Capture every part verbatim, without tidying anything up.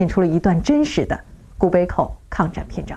演出了一段真实的古北口抗战篇章。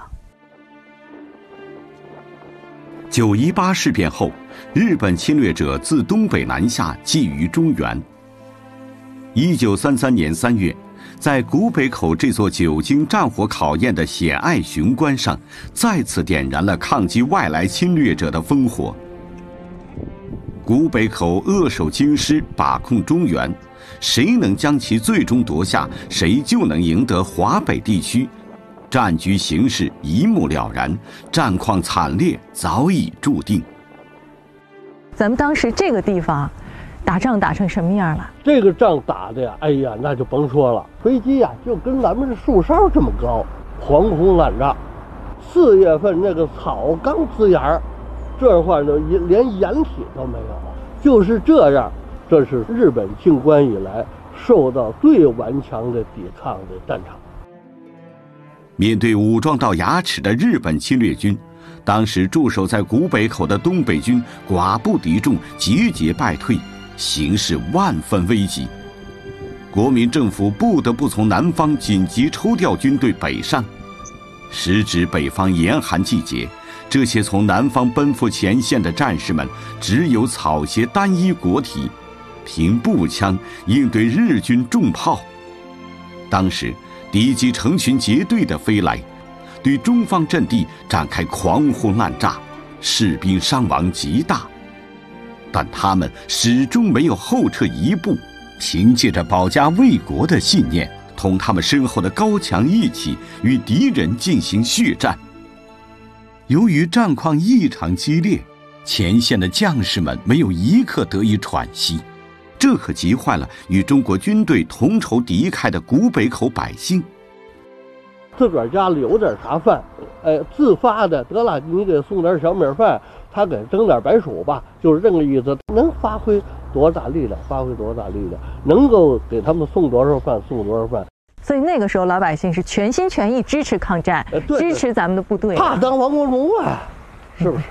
九一八事变后，日本侵略者自东北南下，觊觎中原。一九三三年三月，在古北口这座久经战火考验的险隘雄关上，再次点燃了抗击外来侵略者的烽火。古北口扼守京师，把控中原，谁能将其最终夺下，谁就能赢得华北地区。战局形势一目了然，战况惨烈早已注定。 咱们当时这个地方打仗打成什么样了？ 这个仗打的呀，哎呀，那就甭说了，飞机呀就跟咱们这树梢这么高，狂轰滥炸。四月份那个草刚滋芽，这话就连掩体都没有，就是这样。这是日本进关以来受到最顽强的抵抗的战场。 面对武装到牙齿的日本侵略军，当时驻守在古北口的东北军寡不敌众，节节败退，形势万分危急。国民政府不得不从南方紧急抽调军队北上。时值北方严寒季节，这些从南方奔赴前线的战士们只有草鞋单衣裹体，凭步枪应对日军重炮。当时敌机成群结队地飞来，对中方阵地展开狂轰滥炸，士兵伤亡极大。但他们始终没有后撤一步，凭借着保家卫国的信念，同他们身后的高强义气与敌人进行血战。由于战况异常激烈，前线的将士们没有一刻得以喘息，这可急坏了与中国军队同仇敌忾的古北口百姓。 自个儿家里有点啥饭，哎，自发的得了，你给送点小米饭，他给蒸点白薯吧，就是这个意思。能发挥多大力量，发挥多大力量，能够给他们送多少饭，送多少饭。 所以那个时候老百姓是全心全意支持抗战， 哎、对支持咱们的部队， 怕当亡国奴啊，是不是？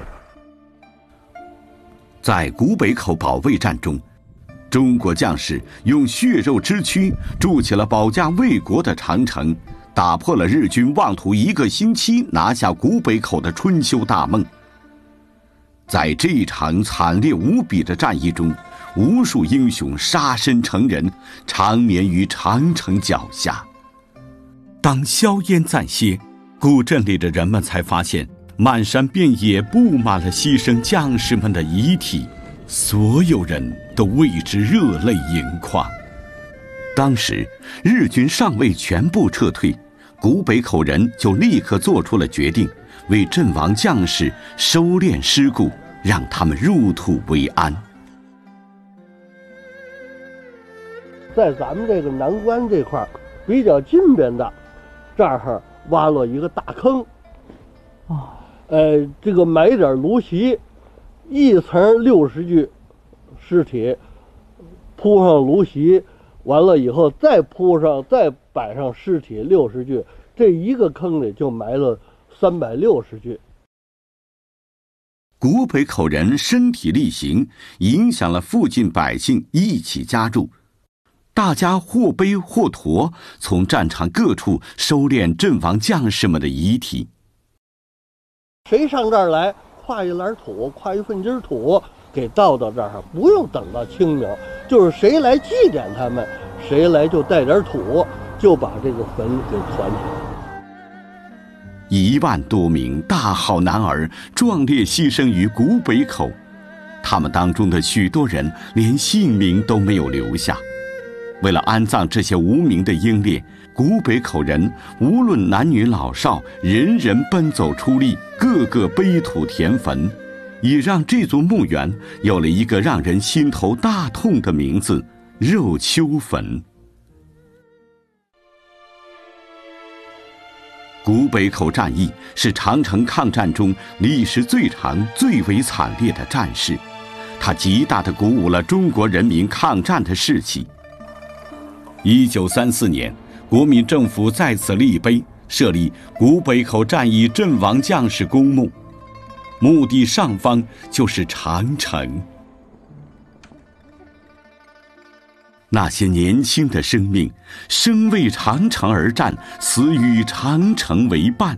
在古北口保卫战中，中国将士用血肉之躯筑起了保家卫国的长城，打破了日军妄图一个星期拿下古北口的春秋大梦。在这场惨烈无比的战役中，无数英雄杀身成仁，长眠于长城脚下。当硝烟暂歇，古镇里的人们才发现，漫山遍野布满了牺牲将士们的遗体，所有人都为之热泪盈眶。当时日军尚未全部撤退，古北口人就立刻做出了决定，为阵亡将士收敛尸骨，让他们入土为安。 在咱们这个南关这块比较近边的，这儿挖了一个大坑， 哦， 呃，这个埋点芦席，一层六十具尸体，铺上芦席，完了以后再铺上，再摆上尸体六十具，这一个坑里就埋了三百六十具。 古北口人身体力行，影响了附近百姓一起加入。大家或背或驮，从战场各处收敛阵亡将士们的遗体。 谁上这儿来，挎一篮土，挎一份筋土，给倒到这儿，不用等到清明，就是谁来祭奠他们，谁来就带点土，就把这个坟给团起来。 一万多名大好男儿壮烈牺牲于古北口，他们当中的许多人连性命都没有留下。为了安葬这些无名的英烈，古北口人无论男女老少，人人奔走出力，个个背土填坟，也让这座墓园有了一个让人心头大痛的名字——肉丘坟。古北口战役是长城抗战中历时最长、最为惨烈的战事，它极大地鼓舞了中国人民抗战的士气。一九三四年，国民政府在此立碑，设立古北口战役阵亡将士公墓，墓地上方就是长城。 那些年轻的生命，生为长城而战，死与长城为伴。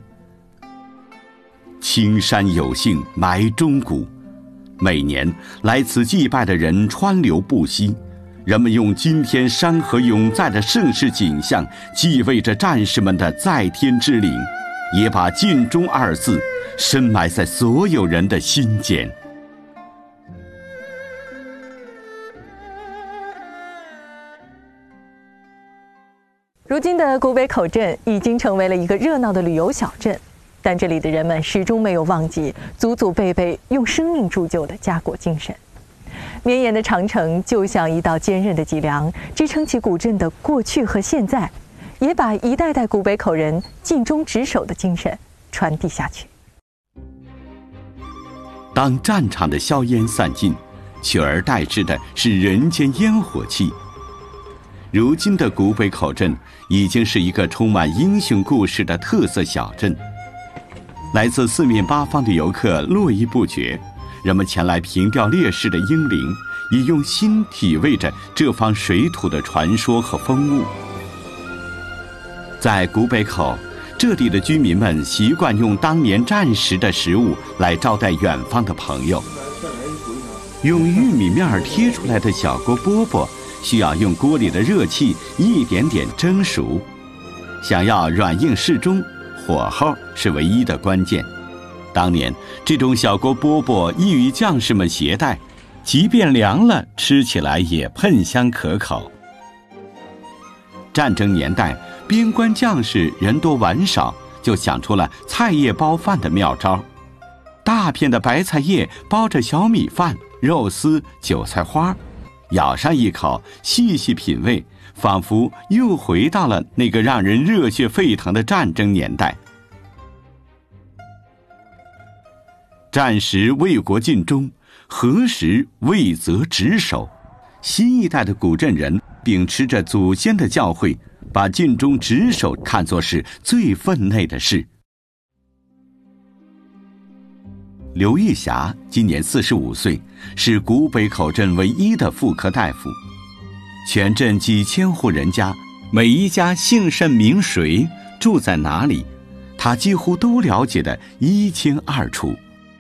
青山有幸埋忠骨，每年来此祭拜的人川流不息，人们用今天山河永在的盛世景象，继位着战士们的在天之灵，也把尽忠二字深埋在所有人的心间。 如今的古北口镇已经成为了一个热闹的旅游小镇，但这里的人们始终没有忘记祖祖辈辈用生命铸就的家国精神。绵延的长城就像一道坚韧的脊梁，支撑起古镇的过去和现在，也把一代代古北口人尽忠职守的精神传递下去。 当战场的硝烟散尽，取而代之的是人间烟火气。如今的古北口镇已经是一个充满英雄故事的特色小镇，来自四面八方的游客络绎不绝，人们前来凭吊烈士的英灵，也用心体味着这方水土的传说和风物。在古北口，这里的居民们习惯用当年战时的食物来招待远方的朋友。用玉米面贴出来的小锅饽饽，需要用锅里的热气一点点蒸熟，想要软硬适中，火候是唯一的关键。当年这种小锅饽饽易于将士们携带，即便凉了，吃起来也喷香可口。战争年代，边关将士人多碗少，就想出了菜叶包饭的妙招。大片的白菜叶包着小米饭、肉丝、韭菜花，咬上一口，细细品味，仿佛又回到了那个让人热血沸腾的战争年代。战时为国尽忠，何时为则职守。新一代的古镇人秉持着祖先的教诲，把尽忠职守看作是最分内的事。刘玉霞今年四十五岁，是古北口镇唯一的妇科大夫。全镇几千户人家，每一家姓甚名谁，住在哪里，她几乎都了解得一清二楚。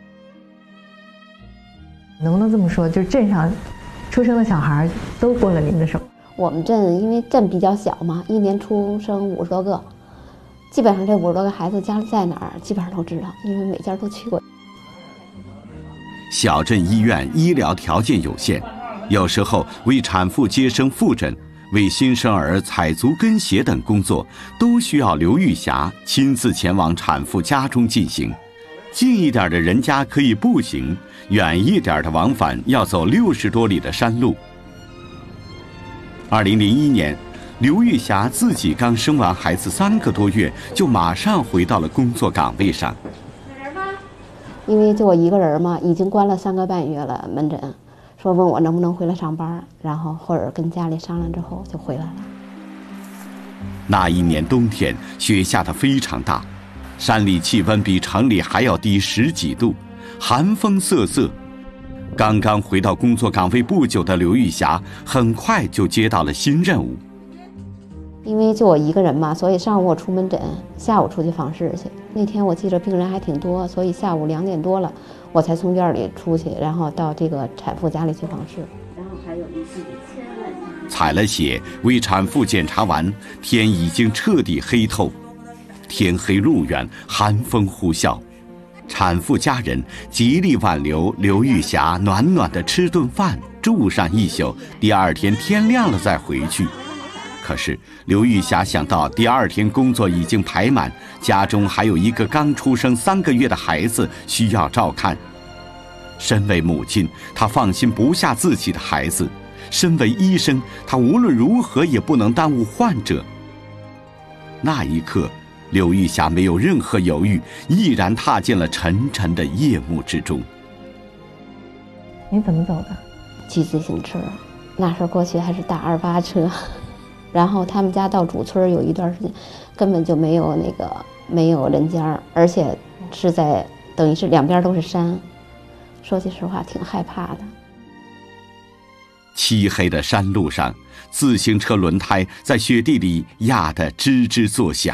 能不能这么说，就是镇上出生的小孩都过了您的手？ 我们镇因为镇比较小嘛，一年出生五十多个，基本上这五十多个孩子家里在哪儿，基本上都知道，因为每家都去过。 小镇医院医疗条件有限，有时候为产妇接生复诊、为新生儿采足跟鞋等工作，都需要刘玉霞亲自前往产妇家中进行。近一点的人家可以步行，远一点的往返要走六十多里的山路。二零零一年，刘玉霞自己刚生完孩子三个多月，就马上回到了工作岗位上。 因为就我一个人嘛，已经关了三个半月了门诊，说问我能不能回来上班，然后或者跟家里商量之后就回来了。 那一年冬天，雪下得非常大，山里气温比城里还要低十几度，寒风瑟瑟。刚刚回到工作岗位不久的刘玉霞，很快就接到了新任务。 因为就我一个人嘛，所以上午我出门诊，下午出去访视去。那天我记着病人还挺多，所以下午两点多了，我才从院里出去，然后到这个产妇家里去访视。然后还有一些采了血，为产妇检查完，天已经彻底黑透。天黑路远，寒风呼啸，产妇家人极力挽留刘玉霞暖暖的吃顿饭，住上一宿，第二天天亮了再回去。可是刘玉霞想到第二天工作已经排满，家中还有一个刚出生三个月的孩子需要照看。身为母亲，她放心不下自己的孩子；身为医生，她无论如何也不能耽误患者。那一刻，刘玉霞没有任何犹豫，毅然踏进了沉沉的夜幕之中。 你怎么走的？ 骑自行车，那时候过去还是大二八车。然后他们家到主村有一段时间，根本就没有那个没有人家，而且是在等于是两边都是山，说句实话挺害怕的。 漆黑的山路上，自行车轮胎在雪地里压得吱吱作响。